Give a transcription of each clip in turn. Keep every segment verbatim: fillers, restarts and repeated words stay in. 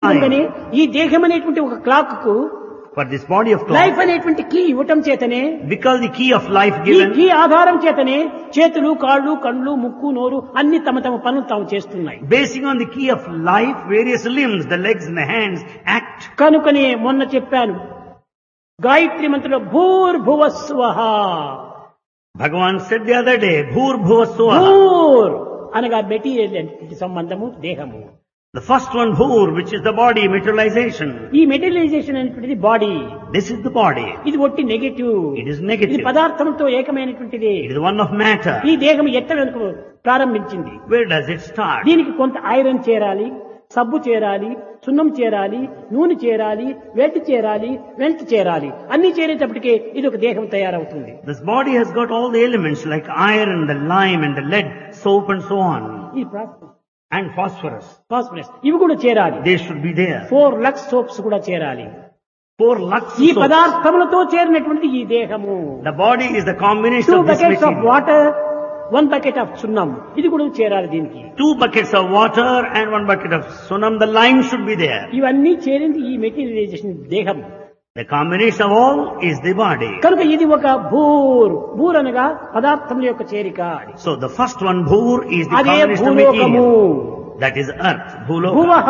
అందుకని ఈ దేహం అనేటువంటి ఒక క్లాక్ కు For this body of clock, life అనేటువంటి కీ ఇవ్వటం చేతనే because the key of life ఈ given, కీ ఆధారం చేతనే చేతులు కాళ్ళు కళ్ళు ముక్కు నోరు అన్ని తమ తమ పనులు తాము చేస్తున్నాయి. basing on the key of life, various limbs, the legs and the hands act. కనుకనే మొన్న చెప్పాను గాయత్రి మంత్రంలో భూర్భువస్వః. Bhagavan said the other day, Bhur Bhuva Swaha. భూర్ అనగా మెటీరియల్ సంబంధము దేహము. The first one, Bhur, which is the body, materialization. ఈ materialisation అనేటువంటిది body. This is the body. ఇది ఒట్టి నెగటివ్. It is ఇది negative. పదార్థంతో ఏకమైనటువంటిది. It is one of matter. ఈ దేహం ఎట్ట వెనుక ప్రారంభించింది. Where does it start? దీనికి కొంత ఐరన్ చేరాలి, సబ్బు చేరాలి, సున్నం చేరాలి, నూనె చేరాలి, వెల్ట్ చేరాలి, వెల్ట్ చేరాలి. అన్ని చేరేటప్పటికే ఇది ఒక దేహం తయారవుతుంది. This body has got all the elements like iron, the lime and the lead, soap and so on. ఈ ప్రాసెస్ And phosphorus. ఫాస్ఫరస్ ఇవి కూడా చేరాలి. They should be there. Four Lux soaps కూడా చేరాలి. Four lux ఈ soaps. పదార్థములతో చేరినటువంటి ఈ దేహము. The body is the combination two of this buckets of material. Water, one bucket of సున్నం, ఇది కూడా చేరాలి దీనికి. Two buckets of water and one bucket of sunam. The lime should be there. ఇవన్నీ చేరింది ఈ మెటీరియలైజేషన్ దేహం. The combination of all is the body. కనుక ఇది ఒక భూర్. భూర్ అనగా పదార్థముల యొక్క చేరిక. So the first one, Bhur, is the అదే combination of భూలోకము. material. That is earth, Bhuloka. భువః.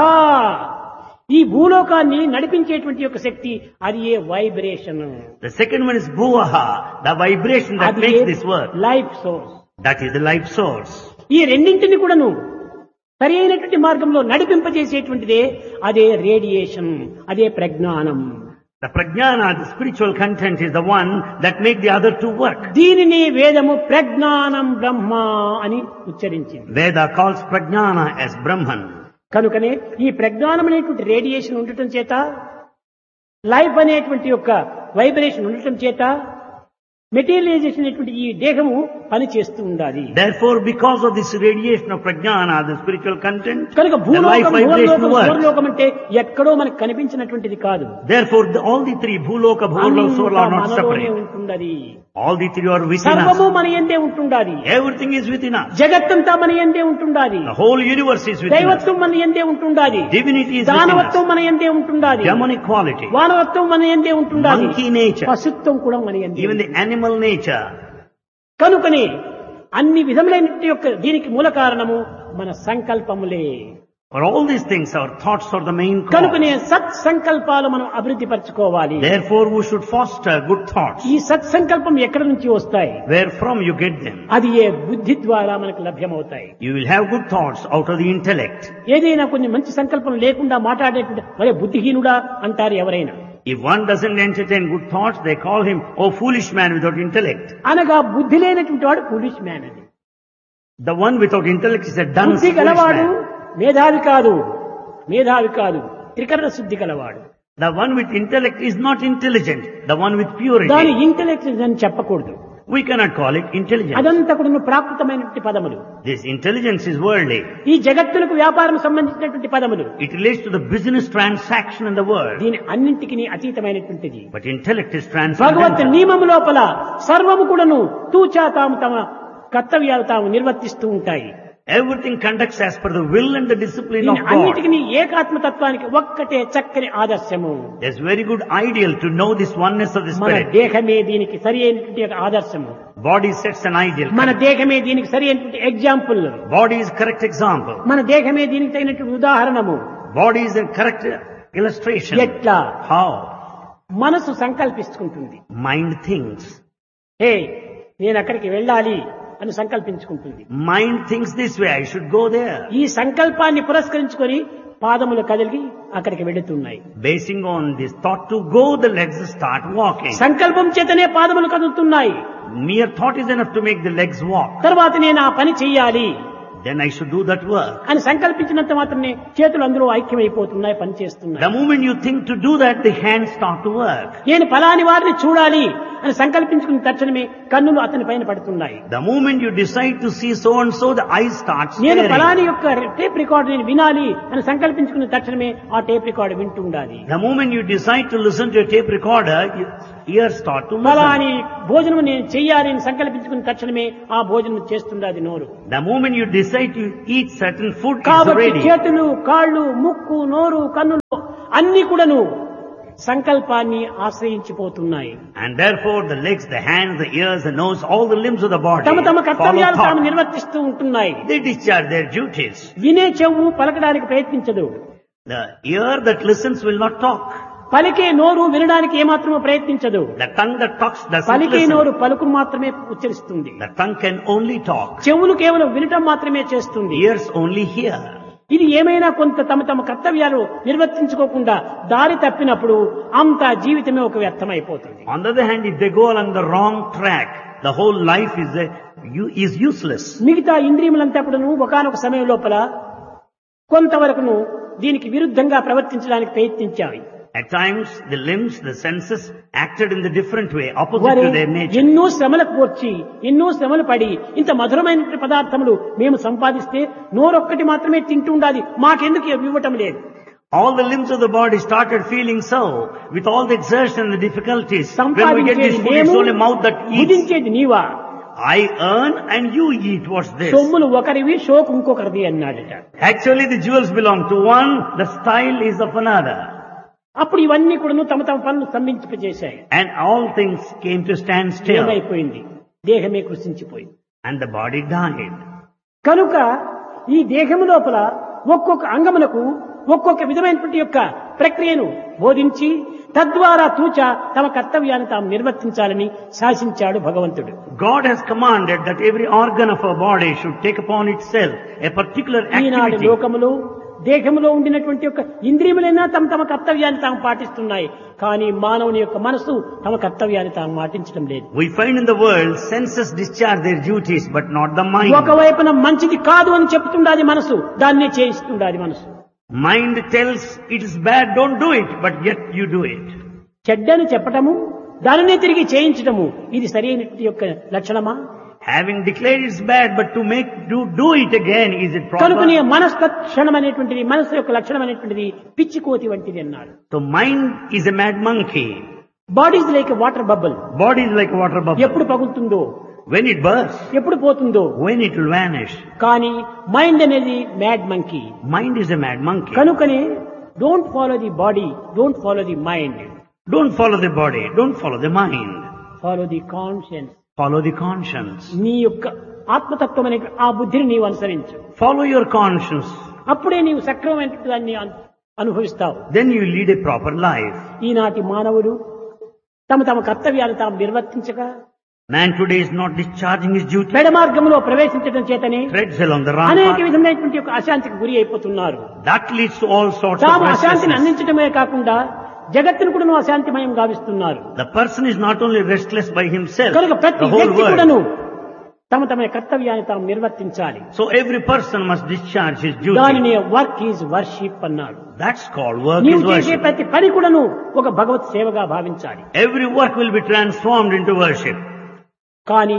ఈ భూలోకాన్ని నడిపించేటువంటి యొక్క శక్తి అది ఏ vibration. The second one is Bhuvaha, the vibration that అది makes this work. Life source. That is the life source. ఈ రెండింటిని కూడాను సరి అయినటువంటి మార్గంలో నడిపింపజేసేటువంటిదే అదే రేడియేషన్, అదే ప్రజ్ఞానం. The prajnana, the spiritual content, is the one that make the other two work. దీనిని వేదము ప్రజ్ఞానం బ్రహ్మ అని ఉచ్చరించింది. Veda calls prajnana as Brahman. కనుకనే ఈ ప్రజ్ఞానం అనేటువంటి రేడియేషన్ ఉండటం చేత, లైఫ్ అనేటువంటి యొక్క వైబ్రేషన్ ఉండటం చేత మెటీరియలైజేషన్ అనేటువంటి ఈ దేహము పని చేస్తూ ఉండాలి. Therefore, because of this radiation of prajnana, the spiritual content, కనుక the life భూలోకం, vibration భూలోకం, works. సూర్యలోకం అంటే ఎక్కడో మనకు కనిపించినటువంటిది కాదు. Therefore, the, all the three, Bhuloka, Bhuloka, Surla, are not మనలోనే separate. ఉంటుండది. All the three are within సర్వము us. మన యందే ఉంటుండాలి. Everything is within us. జగత్తంతా మన యందే ఉంటుండాలి. The whole universe is within us. దైవత్వం మన యందే ఉంటుండాలి. Divinity is within దానవత్వం us. మన యందే ఉంటుండాలి. Demonic quality. వానవత్వం మన యందే ఉంటుండాలి. Monkey nature. పశుత్వం కూడా మన యందే. Even the animal nature. కనుకనే అన్ని విధములైన యొక్క దీనికి మూల కారణము మన సంకల్పములే. For all these things, our thoughts are the main cause. కనుకనే సత్ సంకల్పాలు మనం అభివృద్ధి పరచుకోవాలి. Therefore, we should foster good thoughts. ఈ సత్ సంకల్పం ఎక్కడి నుంచి వస్తాయి? Where from you get them? అది ఏ బుద్ధి ద్వారా మనకు లభ్యమవుతాయి. You will have good thoughts out of the intellect. ఏదైనా కొన్ని మంచి సంకల్పం లేకుండా మాట్లాడేటువంటి మరే బుద్ధిహీనుడా అంటారు ఎవరైనా. If one doesn't entertain good thoughts, they call him, oh, foolish man without intellect. అనగా బుద్ధి లేనటువంటి వాడు ఫూలిష్ మ్యాన్ అని. The one without intellect is a dunce బుద్ధి foolish గలవాడు man. మేధావి కాదు, మేధావి కాదు త్రికరణ శుద్ధి గలవాడు. The one with intellect is not intelligent. The one with purity. దాని ఇంటెలెక్ట్ అని చెప్పకూడదు. We cannot call it intelligence. అదంతా కూడా ప్రాకృతమైనటువంటి పదములు. This intelligence is worldly. ఈ జగత్తులకు వ్యాపారం సంబంధించినటువంటి పదములు. It relates to the business transaction in the world. దీని అన్నింటికి అతీతమైనటువంటిది. But intellect is Bhagwat transcendental. నియమము లోపల సర్వము కూడాను తూచా తాము తమ కర్తవ్యాలు తాము నిర్వర్తిస్తూ ఉంటాయి. Everything conducts as per the will and the discipline of దీని God. అన్నిటికీ ఏకాత్మతత్వానికి ఒక్కటే చక్కని ఆదర్శము. It's very good ideal to know this oneness of the మన spirit. దేహమే దీనికి సరి అయినటువంటి ఒక ఆదర్శము. Body sets an ideal. మన దేహమే దీనికి సరి అయినటువంటి example. Body is correct example. మన దేహమే దీనికి తగినటువంటి ఉదాహరణము. Body is a correct illustration. ఎట్లా? How? మనసు సంకల్పిస్తుంటుంది. Mind thinks. హే నేను అక్కడికి వెళ్ళాలి అని సంకల్పించుకుంటుంది. Mind thinks this way, I should go there. ఈ సంకల్పాన్ని పురస్కరించుకొని పాదములు కదిలి అక్కడికి వెళుతున్నాయి. Basing on this thought to go, the legs start walking. సంకల్పం చేతనే పాదములు కదులుతున్నాయి. Mere thought is enough to make the legs walk. తర్వాత నేను ఆ పని చెయ్యాలి Then I should do that work. అని సంకల్పించినంత మాత్రమే చేతులు అందులో ఐక్యమైపోతున్నాయి, పని చేస్తున్నాయి. The moment you think to do that, the hands start to work. నేను ఫలాని వారిని చూడాలి అని సంకల్పించుకున్న తక్షణమే కన్నులు అతని పైన పడుతున్నాయి. The moment you decide to see so and so, the eyes start నేను staring. ఫలాని యొక్క టేప్ రికార్డ్ నేను వినాలి అని సంకల్పించుకున్న తక్షణమే ఆ టేప్ రికార్డు వింటూ ఉండాలి. The moment you decide to listen to a tape recorder, your ears start to listen. ఫలాని భోజనం నేను చెయ్యాలి అని సంకల్పించుకున్న తక్షణమే ఆ భోజనం చేస్తుండాది నోరు. The moment you decide to eat certain food, it's కాబట్టి ready. చేతులు కాళ్ళు ముక్కు నోరు కన్నులు అన్ని కూడాను సంకల్పాన్ని ఆశ్రయించిపోతున్నాయి. And therefore the legs, the hands, the ears, the nose, all the limbs of the body తమ తమ follow కర్తవ్యాలు తాము thought. నిర్వర్తిస్తూ ఉంటున్నాయి. They discharge their duties. వినే చెవు పలకడానికి ప్రయత్నించదు. The ear that listens will not talk. పలికే నోరు వినడానికి ఏమాత్రమూ ప్రయత్నించదు. The tongue that talks doesn't పలికే listen. నోరు పలుకును మాత్రమే ఉచ్చరిస్తుంది. The tongue can only talk. చెవులు కేవలం వినటం మాత్రమే చేస్తుంది. Ears only hear. ఇది ఏమైనా కొంత తమ తమ కర్తవ్యాలు నిర్వర్తించుకోకుండా దారి తప్పినప్పుడు అంతా జీవితమే ఒక వ్యర్థమైపోతుంది. On the other hand, if they go along the wrong track, the whole life is a, is useless. మిగతా ఇంద్రియములంతా కూడాను ఒకానొక సమయం లోపల కొంతవరకును దీనికి విరుద్ధంగా ప్రవర్తించడానికి ప్రయత్నించాయి. At times, the limbs, the senses acted in the different way, opposite వారి to their nature. ఎన్నో శ్రమలకు కోర్చి ఎన్నో శ్రమలు పడి ఇంత మధురమైన పదార్థములు మేము సంపాదిస్తే నోరొక్కటి మాత్రమే తింటూ ఉండాలి, మాకెందుకు ఇవ్వటం లేదు. All the limbs of the body started feeling so, with all the exertion and the difficulties. When we get this సంపాదించేది food, it's మేము, only mouth that eats. భుజించేది Neeva. I earn and you eat. What's this? సొమ్ములు ఒకరివి షోకు ఇంకొకరిది అన్నాడట. Actually, the jewels belong to one, the style is of another. అప్పుడు ఇవన్నీ కూడా తమ తమ పనులు స్తంభించిపజేశాయి. And all things came to stand still. ఏమైపోయింది? దేహమే కృషించిపోయింది. And the body died. కనుక ఈ దేహము లోపల ఒక్కొక్క అంగములకు ఒక్కొక్క విధమైనటువంటి యొక్క ప్రక్రియను బోధించి తద్వారా తూచ తమ కర్తవ్యాన్ని తాము నిర్వర్తించాలని శాసించాడు భగవంతుడు. God has commanded that every organ of our body should take upon itself a particular Eenadu activity. లోకములో దేహంలో ఉండినటువంటి యొక్క ఇంద్రియములైనా తమ తమ కర్తవ్యాన్ని తాము పాటిస్తున్నాయి. కానీ మానవుని యొక్క మనసు తమ కర్తవ్యాన్ని తాము పాటించడం లేదు. We find in the world senses discharge their duties, but not the mind. ఒకవైపున మంచిది కాదు అని చెప్తుండాది మనసు, దాన్నే చేయిస్తుండాది మనసు. Mind tells it is bad, don't do it, but yet you do it. చెడ్డని చెప్పటము దానినే తిరిగి చేయించటము ఇది సరైనటువంటి యొక్క లక్షణమా? Having declared it's bad, but to make do do it again, is it కనుకనే proper? మనస్తక్షణం అనేటువంటిది మనసు యొక్క లక్షణం అనేటువంటిది పిచ్చికోతి వంటిది అన్నాడు. So mind is a mad monkey. Body is like water bubble. Body is like a water bubble. ఎప్పుడు పగులుతుందో, When it bursts, ఎప్పుడు పోతుందో. when it will vanish. కానీ మైండ్ అనేది mad monkey. Mind is a mad monkey. కనుకనే don't follow the body, don't follow the mind, Don't follow the body, don't follow the mind. Follow the conscience. Follow the conscience. నీ యొక్క ఆత్మతత్వం అనే ఆ బుద్ధిని నీవు అనుసరించు. Follow your conscience. అప్పుడే నీవు సక్రమమైన దాన్ని అను- అనుభవిస్తావు. Then you lead a proper life. ఈనాటి మానవుడు తమ తమ కర్తవ్యాలు తాము నిర్వర్తించక Man today is not discharging his duty. పెడ మార్గంలో ప్రవేశించడం చేతనే Treads along the wrong అనేక path. విధమైనటువంటి ఒక అశాంతికి గురి అయిపోతున్నారు. That leads to all sorts of తాము అశాంతిని restlessness. అందించడమే కాకుండా జగత్తును కూడా అశాంతిమయం గావిస్తున్నారు. The person is not only restless by himself, కనుక ప్రతి the whole వ్యక్తి world. కూడాను తమ తమ కర్తవ్యాన్ని తాము నిర్వర్తించాలి. So every person must discharge his duty. దానిని వర్క్ ఈజ్ వర్షిప్ అన్నాడు. That's called work నీవు is చేసే worship. ప్రతి పని కూడాను ఒక భగవత్ సేవగా భావించాలి. Every work will be transformed into worship. కానీ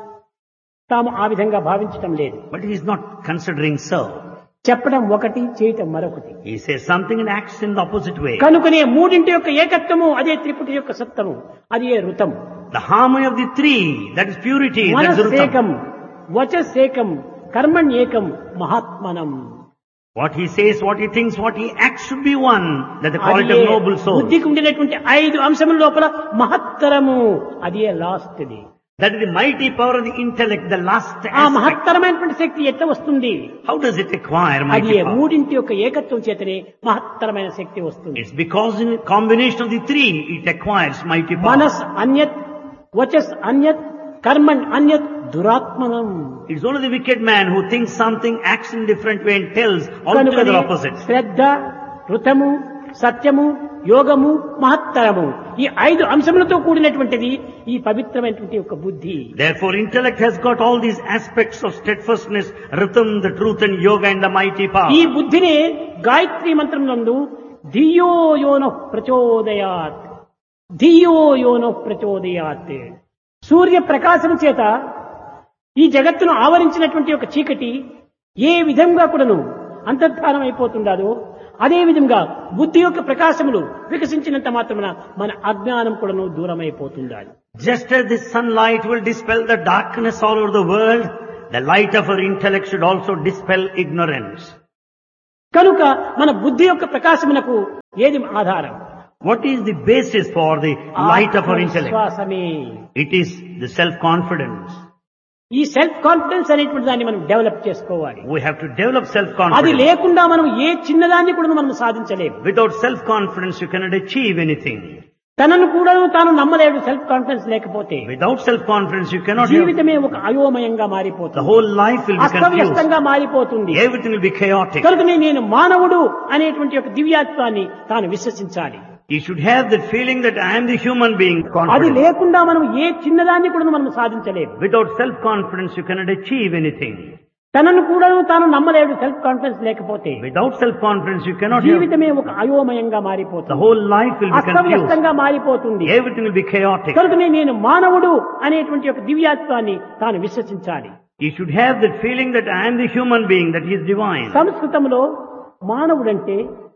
తాము ఆ విధంగా భావించటం లేదు. But he is not considering so. చెప్పడం ఒకటి, చేయటం మరొకటి. He says something and acts in the opposite way. కనుకనే మూడింటి యొక్క ఏకత్వము అదే త్రిపుటి యొక్క సత్వము, అది ఏ ఋతం. The harmony of the three, that is purity, that is మనస్సేకం, Rutam. వచస్సేకం, కర్మణ్యేకం, మహాత్మనం. What he says, what he thinks, what he acts should be one. That the అది quality of noble soul. బుద్ధికి ఉండినటువంటి ఐదు అంశముల లోపల మహత్తరము అది last the. That is the mighty power of the intellect, the last ఆ aspect. మహత్తరమైనటువంటి శక్తి ఎట్లా వస్తుంది? How does it acquire అది mighty power? మూడింటి యొక్క ఏకత్వం చేతనే మహత్తరమైన శక్తి వస్తుంది. It's because in combination of the three, it acquires mighty power. మనస్ అన్యత్, వచస్ అన్యత్, కర్మణ్ అన్యత్, దురాత్మనం. It's only the wicked man who thinks something, acts in different way and tells altogether కనుకనే opposite. శ్రద్ధ, ఋతము, సత్యము, యోగము, మహత్తరము ఈ ఐదు అంశములతో కూడినటువంటిది ఈ పవిత్రమైనటువంటి యొక్క బుద్ధి. Therefore intellect has got all these aspects of steadfastness, rhythm, the truth and yoga and the mighty power. ఈ బుద్ధిని గాయత్రి మంత్రం నందు ధియో యోనో ప్రచోదయాత్, ధియో యోనో ప్రచోదయాత్, సూర్య ప్రకాశం చేత ఈ జగత్తును ఆవరించినటువంటి ఒక చీకటి ఏ విధంగా కూడాను అంతర్ధానం అయిపోతుండాలో అదే విధంగా బుద్ధి యొక్క ప్రకాశములు వికసించినంత మాత్రమున మన అజ్ఞానం కూడాను దూరం అయిపోతుండాలి. Just as the sunlight will dispel the darkness all over the world, the light of our intellect should also dispel ignorance. కనుక మన బుద్ధి యొక్క ప్రకాశమునకు ఏది ఆధారం? What is the basis for the light of our intellect? విశ్వాసమే. It is the self-confidence. ఈ self confidence అనేటువంటి దాన్ని మనం డెవలప్ చేసుకోవాలి. We have to develop అది self-confidence. లేకుండా మనం ఏ చిన్నదాన్ని కూడా మనం సాధించలేము. Without self-confidence, you cannot achieve anything. తనను కూడా తాను నమ్మలేడు సెల్ఫ్ కాన్ఫిడెన్స్ లేకపోతే. Without self-confidence, you cannot have, జీవితమే ఒక అయోమయంగా the మారిపోతుంది, whole life will be confused. అస్తవ్యస్తంగా మారిపోతుంది. Everything will be chaotic. కనుకనే నేను మానవుడు అనేటువంటి ఒక దివ్యాత్వాన్ని తాను విశ్వసించాలి. You should have that feeling that I am the human being. అది Confidence. లేకుండా మనం ఏ చిన్నదాన్ని కూడా మనం సాధించలేము. Without self-confidence, you cannot achieve anything. తనను కూడా తాను నమ్మలేడు సెల్ఫ్ కాన్ఫిడెన్స్ లేకపోతే. Without self-confidence, you cannot have, జీవితమే ఒక అయోమయంగా the మారిపోతుంది, whole life will be confused. అస్తవ్యస్తంగా మారిపోతుంది. Everything will be chaotic. కనుకనే నేను మానవుడు అనేటువంటి ఒక దివ్యాత్వాన్ని తాను విశ్వసించాలి. You should have that feeling that I am the human being, that he is divine. సంస్కృతంలో మానవుడంటే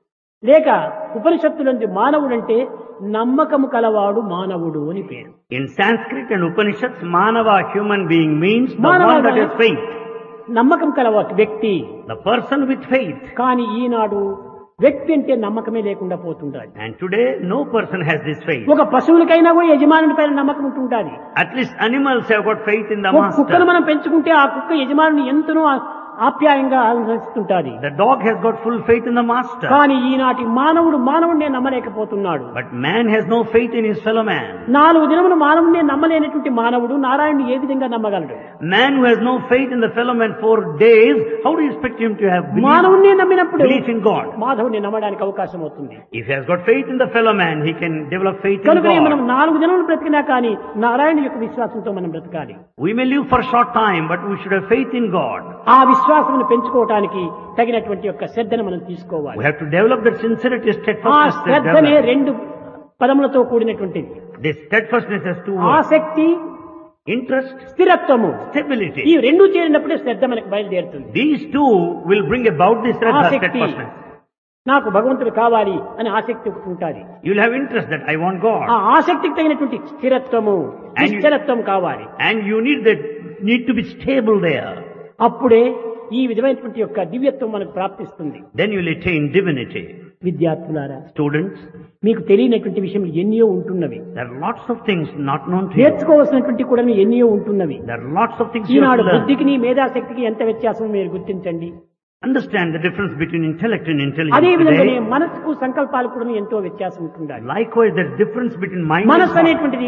లేక ఉపనిషత్తులందు మానవుడంటే నమ్మకము కలవాడు మానవుడు అని పేరు. In Sanskrit and Upanishads, Manava, human being, means the Manava one that means- has faith. నమ్మకం కలవాడు వ్యక్తి. The person with faith. కానీ ఈనాడు వ్యక్తి అంటే నమ్మకమే లేకుండా పోతుంటాడు. And today, no person has this faith. ఒక పశువులకైనా కూడా యజమానుడి పైన నమ్మకం ఉంటుంటాది. At least animals have got faith in the ఒక కుక్కను master. మనం పెంచుకుంటే ఆ కుక్క యజమానుని ఎంతనో ఆప్యాయంగా ఆలోచిస్తుంటాది. The dog has got full faith in the master. కానీ ఈనాటి మానవుడు మానవుడినే నమ్మలేకపోతున్నాడు. But man has no faith in his fellow man. నాలుగు దినములు మానవుడినే నమ్మలేనటువంటి మానవుడు నారాయణుని ఏ విధంగా నమ్మగలడు? Man who has no faith in the fellow man for days, how do you expect him to have belief, మానవుడినే నమ్మినప్పుడు belief in God? మాధవుడిని నమ్మడానికి అవకాశం అవుతుంది. If he has got faith in the fellow man, he can develop faith in కనుక మనం God. నాలుగు దినములు బ్రతికినా కానీ నారాయణ యొక్క విశ్వాసంతో మనం బ్రతకాలి. We may live for a short time, but we should have faith in God. ఆ విశ్వాసమును పెంచుకోవటానికి తగినటువంటి యొక్క శ్రద్ధను మనం తీసుకోవాలి. We have to develop that sincerity, ఆ steadfastness. that శ్రద్ధనే develop. రెండు పదములతో కూడినటువంటిది. This steadfastness has two words. ఆసక్తి, Interest, స్థిరత్వము. ఈ stability. రెండు చేరినప్పుడే శ్రద్ధ మనకు బయలుదేరుతుంది. These two will bring about this ఆసక్తి, steadfastness. నాకు భగవంతుడు కావాలి అని ఆసక్తి ఒకటి ఉంటుంది. You'll have interest that I want ఆ God. ఆసక్తికి తగినటువంటి స్థిరత్వము, And you- నిశ్చలత్వం కావాలి. And you need that, need to be stable there. అప్పుడే ఈ విధమైనటువంటి యొక్క దివ్యత్వం మనకు ప్రాప్తిస్తుంది. Then you'll attain divinity. విద్యార్థులారా, Students, మీకు తెలియనటువంటి విషయం ఎన్నో ఉంటున్నవి. there are lots of things not known to you. నేర్చుకోవాల్సినటువంటి కూడా ఎన్నో ఉంటున్నవి. There are lots of things you have Eenadu to learn. బుద్ధికి మేధాశక్తికి ఎంత వ్యత్యాసం మీరు గుర్తించండి. Understand the difference between intellect and intelligence అదే విధంగానే today. మనసుకు సంకల్పాలు కూడా ఎంతో వ్యత్యాసం ఉంటుండాలి. Likewise, there's difference between mind and మనసు heart. అనేటువంటిది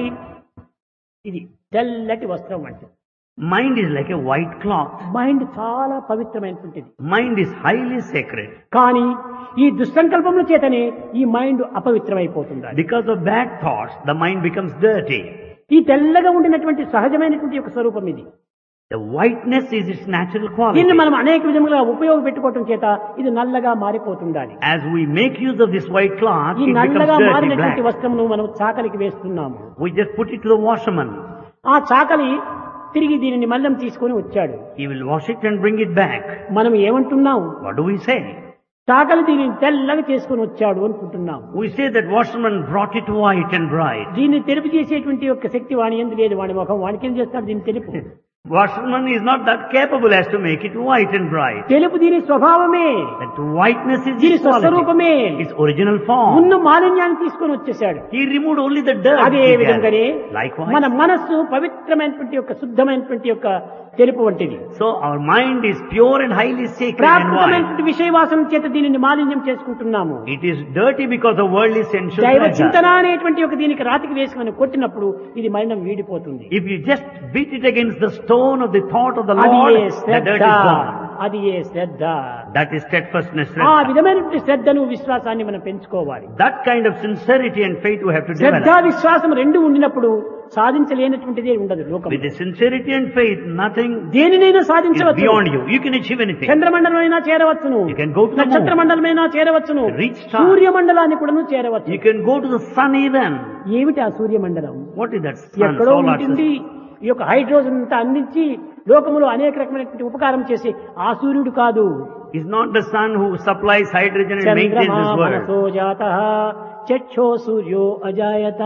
ఇది తెల్లటి వస్త్రం అంటే. Mind is like a white cloth. Mind చాలా పవిత్రమైనటువంటిది. Mind is highly sacred. కానీ ఈ దుస్సంకల్పముల చేతనే ఈ mind అపవిత్రమైపోతుంది. Because of bad thoughts, the mind becomes dirty. ఈ తెల్లగా ఉండినటువంటి సహజమైనటువంటి ఒక స్వరూపం ఇది. The whiteness is its natural quality. దీన్ని మనం అనేక విధములుగా ఉపయోగపెట్టుకోవటం చేత ఇది నల్లగా మారిపోతుండాలి. As we make use of this white cloth, ఈ it becomes నల్లగా dirty, మారినటువంటి black. వస్త్రమును మనం చాకలికి వేస్తున్నాము. We just put it to the washerman. ఆ చాకలి తిరిగి దీనిని మల్లం తీసుకొని వచ్చాడు. He will wash it and bring it back. మనం ఏమంటున్నాం? What do we say? చాకలి దీనిని తెల్లగా చేసుకొని వచ్చాడు అనుకుంటున్నాం. We say that washerman brought it white and bright. దీన్ని తెలుపు చేసేటువంటి యొక్క శక్తి వాణి ఎందు లేదు. వాడి ముఖం వాడికి ఏం చేస్తాడు? దీన్ని తెలుపు Washerman is not that capable as to make it white and bright. తెలుపు దీని స్వభావమే, That whiteness is దీని its quality. స్వస్వరూపమే. Its original form. ఉన్న మాలిన్యాన్ని తీసుకొని వచ్చేసాడు. He removed only the dirt. అదే he had. విధంగానే Likewise. మన మనస్సు పవిత్రమైనటువంటి యొక్క శుద్ధమైనటువంటి యొక్క తెలుపు వంటిది. So our mind is pure and highly sacred and white. ప్రాకృతమైనటువంటి విషయవాసన చేత దీనిని మాలిన్యం చేసుకుంటున్నాము. It is dirty because of worldly sensual దైవ pleasure. చింతన అనేటువంటి ఒక దీనికి రాతికి వేసుకొని కొట్టినప్పుడు ఇది మలినం వీడిపోతుంది. If you just beat it against the stone of the thought of the అది Lord, A the Shraddha, dirt is gone. అది ఏ శ్రద్ధ. That is steadfastness. ఆ విధమైనటువంటి శ్రద్ధను విశ్వాసాన్ని మనం పెంచుకోవాలి. That kind of sincerity and faith we have to Shraddha develop. విశ్వాసం రెండు ఉండినప్పుడు సాధించలేనటువంటిదే ఉండదు లోకం. With the sincerity and faith, nothing దేనినైనా is సాధించవచ్చు. beyond you. You can achieve anything. చంద్రమండలమైనా చేరవచ్చును, You can go to the moon. నక్షత్ర మండలమైనా చేరవచ్చును, Reach star. సూర్యమండలాన్ని కూడాను చేరవచ్చు. You can go to the sun even. ఏమిటి ఆ సూర్యమండలం? What is that sun? ఎక్కడో Solar ఉంటుంది. system. ఈ యొక్క హైడ్రోజన్ అంతా అందించి లోకములో అనేక రకమైనటువంటి ఉపకారం చేసి ఆ సూర్యుడు కాదు. Is not the sun who supplies hydrogen and maintains చంద్రమా this world. మనసో జాతః చక్షో సూర్యో అజాయత.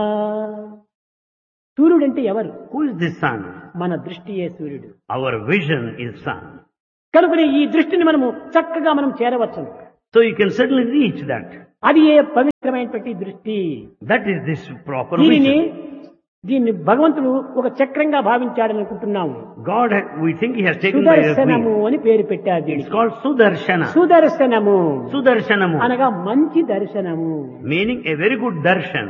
సూర్యుడు అంటే ఎవరు? Who is this sun? మన దృష్టియే సూర్యుడు. Our vision is sun. కనుకనే ఈ దృష్టిని మనము చక్కగా మనం చేరవచ్చు. So you can certainly reach that. అది ఏ పవిత్రమైనటువంటి దృష్టి. That is this proper దీనిని vision. దీన్ని భగవంతుడు ఒక చక్రంగా భావించాడని అనుకుంటున్నాము. God, ha- we think He has taken by a సుదర్శనము wheel. అని పేరు పెట్టారు It's దీనికి. called Sudarshana. సుదర్శనము Sudarshanamu. అనగా మంచి దర్శనము. Meaning a very good darshan.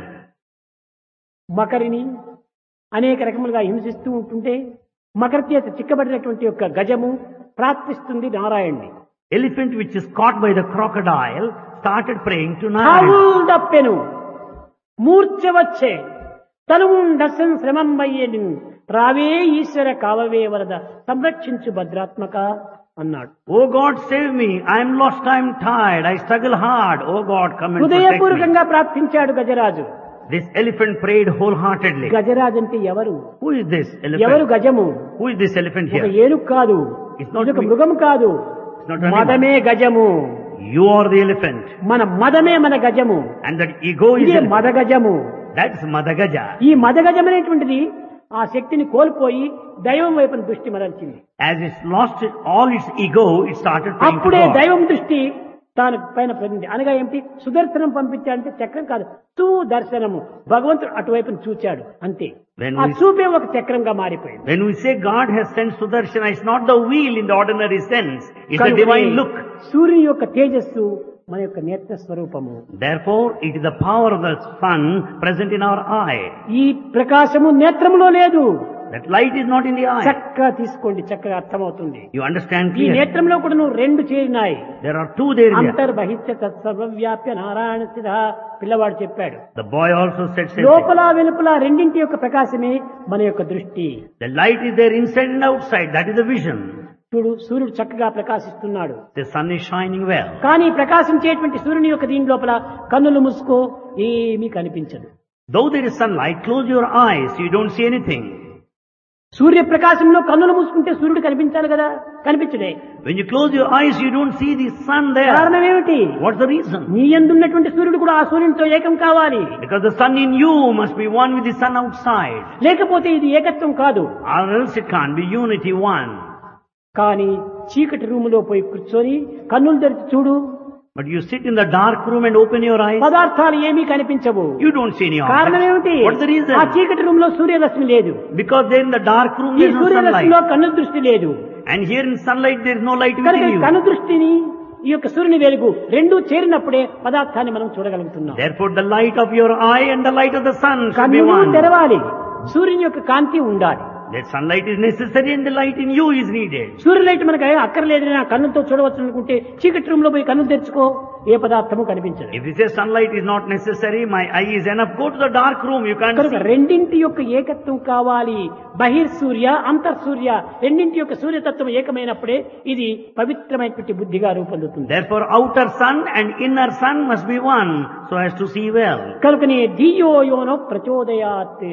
మకరిని అనేక రకములుగా హింసిస్తూ ఉంటుంటే మకర చేత చిక్కబడినటువంటి యొక్క గజము ప్రార్థిస్తుంది నారాయణ్ణి. Elephant which is caught by the crocodile started praying to Narayana. కావులు దప్పెను మూర్ఛ వచ్చే తనువుండసన్ శ్రమం వయ్యను రావే ఈశ్వర కావవే వరద సంరక్షించు భద్రాత్మక అన్నాడు. Oh God, save me. I am lost, I am tired. I struggle hard. Oh God, come and protect me. హృదయపూర్వకంగా ప్రార్థించాడు Gajaraju. This elephant prayed wholeheartedly. Gajaraju అంటే ఎవరు? Who is this ఎవరు elephant? గజము? Who is this elephant ఒక here? ఏనుగు కాదు, It's not ఇది ఒక me. మృగం కాదు, It's not an మదమే గజము. You are the elephant. మన మదమే మన గజము. And that ego is ఇదే elephant. మద గజము. That's Madagaja. ఈ మద గజం అనేటువంటిది ఆ శక్తిని కోల్పోయి దైవం వైపున దృష్టి మరల్చింది. As it's lost it- all its ego, it started praying to అప్పుడే God. దైవం దృష్టి తాను పైన పడింది. అనగా ఏమిటి? సుదర్శనం పంపించాడంటే చక్రం కాదు, సుదర్శనము. భగవంతుడు అటువైపున చూచాడు అంతే. When ఆ we- చూపే ఒక చక్రంగా మారిపోయింది. When we say God has sent Sudarshana, it's not the wheel in the ordinary sense. It's a కనుకనే divine look. సూర్యుని యొక్క తేజస్సు మన యొక్క నేత్ర స్వరూపము. Therefore, it is the power of the sun present in our eye. ఈ ప్రకాశము నేత్రములో లేదు. That light is not in the eye. చక్కగా తీసుకోండి, చక్కగా అర్థమవుతుంది. You understand ఈ clearly. నేత్రంలో కూడా నువ్వు రెండు చేరినాయి. There are two there. అంతర్బహిష్య తత్సర్వవ్యాప్య Narayana స్థిత పిల్లవాడు చెప్పాడు. The boy also said same thing. లోపల వెలుపల రెండింటి యొక్క ప్రకాశమే మన యొక్క దృష్టి. The light is there inside and outside. That is the vision. చూడు, సూర్యుడు చక్కగా ప్రకాశిస్తున్నాడు. The sun is shining well. కానీ ప్రకాశించేటువంటి సూర్యుని యొక్క దీని లోపల కన్నులు మూసుకో, ఏమీ కనిపించదు. Though there is sunlight, close your eyes. You don't see anything. సూర్యప్రకాశంలో కన్నులు మూసుకుంటే సూర్యుడు కనిపించాలి కదా, కనిపించడే. When you close your eyes, you don't see the sun there. కారణం ఏమిటి? What's the reason? నీ యందున్నటువంటి సూర్యుడు కూడా ఆ సూర్యునితో ఏకం కావాలి. Because the sun in you must be one with the sun outside. లేకపోతే ఇది ఏకత్వం కాదు. Or else it can't be unity one. కానీ చీకటి రూములో పోయి కూర్చొని కన్నులు తెరిచి చూడు, But you sit in the dark room and open your eyes. పదార్థాలు ఏమీ కనిపించవు. You don't see any కారణం objects. ఏమిటి? What's the reason? ఆ చీకటి రూమ్ లో సూర్యరశ్మి లేదు. Because there in the dark room ఈ there is no సూర్యరశ్మిలో sunlight. కన్ను దృష్టి లేదు. And here in sunlight there is no light కనుక within ఈ you. కన్ను దృష్టిని ఈ యొక్క సూర్యుని వెలుగు రెండూ చేరినప్పుడే పదార్థాన్ని మనం చూడగలుగుతున్నాం. Therefore the light of your eye and the light of the sun should be కన్నులు one. తెరవాలి, సూర్యుని యొక్క కాంతి ఉండాలి. The sunlight is necessary and the light in you is needed. సూర్యులైట్ మనకు అక్కర్లేదు, నా కన్నుతో చూడవచ్చు అనుకుంటే చీకటి రూమ్ లో పోయి కన్ను తెరుచుకో, ఏ పదార్థము కనిపించదు. If you say sunlight is not necessary, my eye is enough, go to the dark room, you can't కనుక see. రెండింటి యొక్క ఏకత్వం కావాలి. బహిర్ సూర్య అంతర్ సూర్య రెండింటి యొక్క సూర్యతత్వం ఏకమైనప్పుడే ఇది పవిత్రమైనటువంటి బుద్ధిగా రూపొందుతుంది. Therefore outer sun and inner sun must be one so as to see well. కనుకనే ధియో యోనో ప్రచోదయాత్,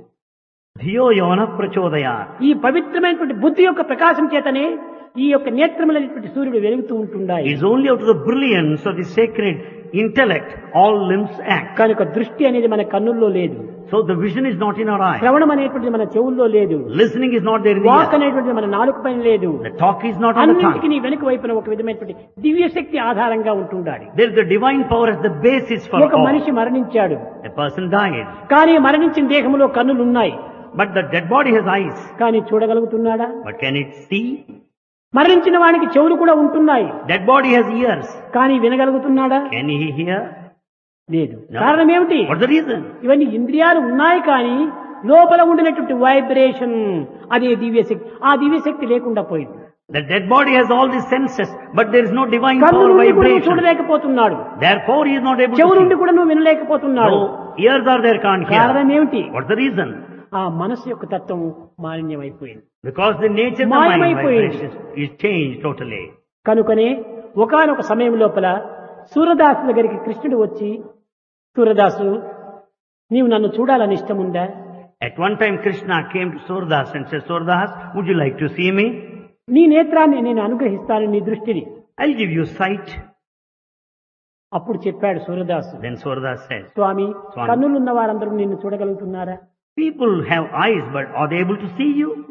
Dhiyo yona prachodayat. ఈ పవిత్రమైనటువంటి బుద్ధి యొక్క ప్రకాశం చేతనే ఈ యొక్క నేత్రములైనటువంటి సూర్యుడు వెలుగుతూ ఉంటున్నాయి. It is only out of the brilliance of the sacred intellect all limbs act. కనుక దృష్టి అనేది మన కన్నుల్లో లేదు. So the vision is not in our eye. శ్రవణం అనేటువంటిది మన చెవుల్లో లేదు. Listening is not there in the walk ear. అనేటువంటిది మన నాలుక పైన లేదు. The talk is not on the అన్నింటికి tongue. నీ వెనుక వైపున ఒక విధమైనటువంటి దివ్య శక్తి ఆధారంగా ఉంటుండాలి. There is the divine power as the basis for ఒక all. మనిషి మరణించాడు, A person died, కానీ మరణించిన దేహంలో కన్నులు ఉన్నాయి, but the dead body has eyes. కానీ చూడగలుగుతున్నాడా? But can it see? మరణించిన వానికి చెవులు కూడా ఉంటున్నాయి, Dead body has ears. కానీ వినగలుగుతున్నాడా? Can he hear? లేదు. No. కారణం ఏమిటి? What's the reason? ఇవన్నీ ఇంద్రియాలు ఉన్నాయి, కానీ లోపల ఉండినటువంటి వైబ్రేషన్ అదే దివ్యశక్తి. ఆ దివ్యశక్తి లేకుండా పోయింది. The dead body has all these senses, but there is no divine కన్ను power నుండి కూడా నువ్వు vibration. చూడలేకపోతున్నాడు, Therefore he is not able చెవు to నుండి see. కూడా నువ్వు వినలేకపోతున్నాడు. No, ears are there, can't కారణం hear. ఏమిటి? What's the reason? ఆ మనసు యొక్క తత్వం మాలిన్యమైపోయింది. Because the nature of the mind మాయమైపోయింది. vibration is changed totally. కనుకనే ఒకానొక సమయం లోపల సూరదాసు దగ్గరికి కృష్ణుడు వచ్చి, సూరదాసు నీవు నన్ను చూడాలని ఇష్టం ఉందా? At one time Krishna came to Surdas and said, Surdas, would you like to see me? నీ నేత్రాన్ని నేను అనుగ్రహిస్తాను, నీ దృష్టిని. I'll give you sight. అప్పుడు చెప్పాడు సూరదాసు, Then Surdas said, స్వామి, స్వామి. కన్నులున్న వారందరూ నిన్ను చూడగలుగుతున్నారా? people have eyes, but are they able to see you?